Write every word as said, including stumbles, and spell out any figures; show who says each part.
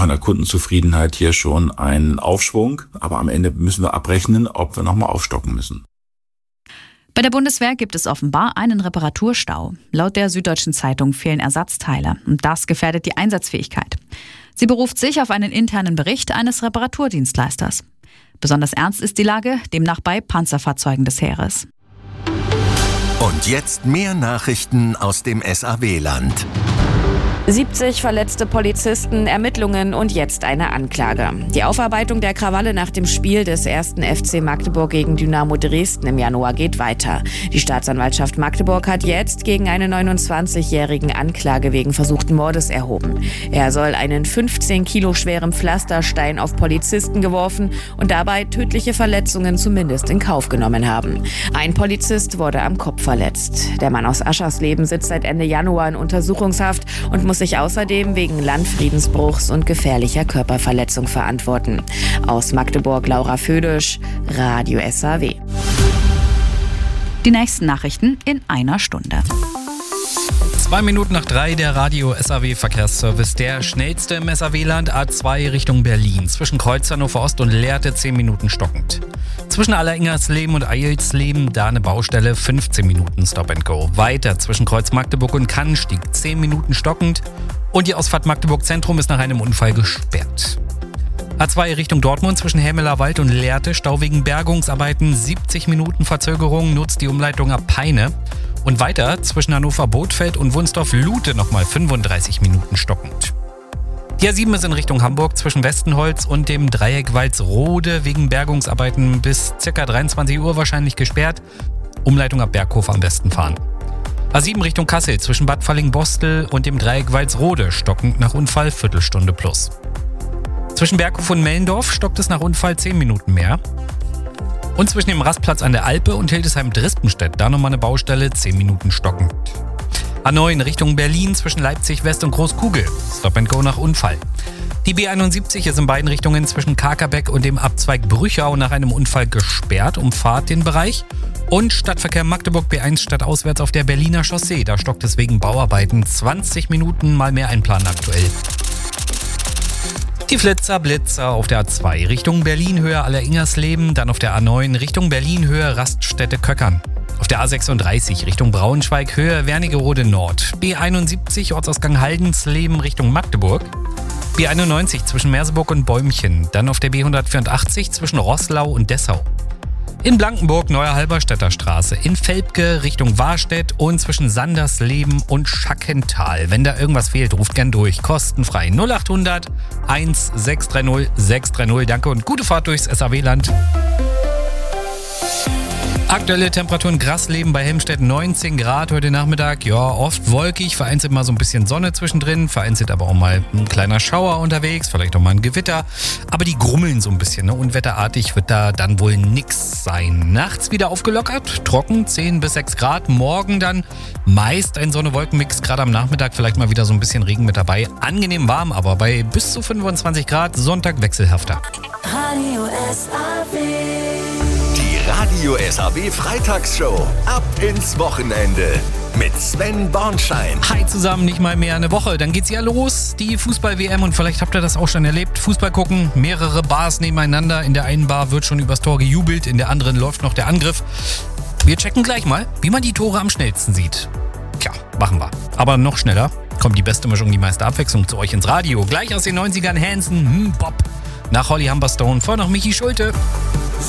Speaker 1: der Kundenzufriedenheit hier schon einen Aufschwung. Aber am Ende müssen wir abrechnen, ob wir nochmal aufstocken müssen.
Speaker 2: Bei der Bundeswehr gibt es offenbar einen Reparaturstau. Laut der Süddeutschen Zeitung fehlen Ersatzteile und das gefährdet die Einsatzfähigkeit. Sie beruft sich auf einen internen Bericht eines Reparaturdienstleisters. Besonders ernst ist die Lage, demnach bei Panzerfahrzeugen des Heeres.
Speaker 3: Und jetzt mehr Nachrichten aus dem S A W-Land.
Speaker 4: siebzig verletzte Polizisten, Ermittlungen und jetzt eine Anklage. Die Aufarbeitung der Krawalle nach dem Spiel des ersten F C Magdeburg gegen Dynamo Dresden im Januar geht weiter. Die Staatsanwaltschaft Magdeburg hat jetzt gegen einen neunundzwanzigjährigen Anklage wegen versuchten Mordes erhoben. Er soll einen fünfzehn Kilo schweren Pflasterstein auf Polizisten geworfen und dabei tödliche Verletzungen zumindest in Kauf genommen haben. Ein Polizist wurde am Kopf verletzt. Der Mann aus Aschersleben sitzt seit Ende Januar in Untersuchungshaft und muss sich außerdem wegen Landfriedensbruchs und gefährlicher Körperverletzung verantworten. Aus Magdeburg Laura Födisch, Radio S A W.
Speaker 2: Die nächsten Nachrichten in einer Stunde.
Speaker 5: Zwei Minuten nach drei, der Radio S A W Verkehrsservice. Der schnellste im S A W-Land, A zwei Richtung Berlin. Zwischen Kreuz Hannover Ost und Lehrte zehn Minuten stockend. Zwischen Alleringersleben und Eilsleben, da eine Baustelle, fünfzehn Minuten Stop and Go. Weiter zwischen Kreuz Magdeburg und Kannstieg, zehn Minuten stockend. Und die Ausfahrt Magdeburg Zentrum ist nach einem Unfall gesperrt. A zwei Richtung Dortmund zwischen Hämeler Wald und Lehrte, Stau wegen Bergungsarbeiten, siebzig Minuten Verzögerung, nutzt die Umleitung ab Peine. Und weiter zwischen Hannover Bothfeld und Wunstorf-Lute nochmal fünfunddreißig Minuten stockend. Die A sieben ist in Richtung Hamburg zwischen Westenholz und dem Dreieck Walsrode wegen Bergungsarbeiten bis ca. dreiundzwanzig Uhr wahrscheinlich gesperrt. Umleitung ab Berghof am besten fahren. A sieben Richtung Kassel zwischen Bad Falling-Bostel und dem Dreieck Walsrode stockend nach Unfall Viertelstunde plus. Zwischen Berghof und Mellendorf stockt es nach Unfall zehn Minuten mehr. Und zwischen dem Rastplatz an der Alpe und Hildesheim-Drispenstedt, da nochmal eine Baustelle, zehn Minuten stockend. A neun Richtung Berlin zwischen Leipzig West und Großkugel, Stop and Go nach Unfall. Die B einundsiebzig ist in beiden Richtungen zwischen Kakerbeck und dem Abzweig Brüchau nach einem Unfall gesperrt, umfahrt den Bereich. Und Stadtverkehr Magdeburg B eins stadtauswärts auf der Berliner Chaussee, da stockt es wegen Bauarbeiten zwanzig Minuten mal mehr einplanen aktuell. Die Flitzer, Blitzer auf der A zwei Richtung Berlin-Höhe Alleringersleben, dann auf der A neun Richtung Berlin-Höhe Raststätte Köckern. Auf der A sechsunddreißig Richtung Braunschweig Höhe Wernigerode Nord. B einundsiebzig Ortsausgang Haldensleben Richtung Magdeburg. B einundneunzig zwischen Merseburg und Bäumchen. Dann auf der B hundertvierundachtzig zwischen Roßlau und Dessau. In Blankenburg Neue Halberstädter Straße. In Velpke Richtung Warstedt und zwischen Sandersleben und Schackental. Wenn da irgendwas fehlt, ruft gern durch. Kostenfrei null achthundert eins sechs drei null sechs drei null. Danke und gute Fahrt durchs S A W-Land. Aktuelle Temperaturen Grasleben bei Helmstedt neunzehn Grad heute Nachmittag. Ja, oft wolkig, vereinzelt mal so ein bisschen Sonne zwischendrin, vereinzelt aber auch mal ein kleiner Schauer unterwegs, vielleicht auch mal ein Gewitter. Aber die grummeln so ein bisschen, ne? Unwetterartig wird da dann wohl nix sein. Nachts wieder aufgelockert, trocken, zehn bis sechs Grad. Morgen dann meist ein Sonne-Wolken-Mix, gerade am Nachmittag vielleicht mal wieder so ein bisschen Regen mit dabei. Angenehm warm, aber bei bis zu fünfundzwanzig Grad, Sonntag wechselhafter.
Speaker 6: Radio S A W.
Speaker 3: Radio S A W Freitagsshow. Ab ins Wochenende mit Sven Bornschein.
Speaker 5: Hi zusammen, nicht mal mehr eine Woche. Dann geht's ja los, die Fußball-W M. Und vielleicht habt ihr das auch schon erlebt. Fußball gucken, mehrere Bars nebeneinander. In der einen Bar wird schon übers Tor gejubelt, in der anderen läuft noch der Angriff. Wir checken gleich mal, wie man die Tore am schnellsten sieht. Tja, machen wir. Aber noch schneller kommt die beste Mischung, die meiste Abwechslung zu euch ins Radio. Gleich aus den neunzigern Hanson, hm, Bob. Nach Holly Humberstone, vor noch Michi Schulte.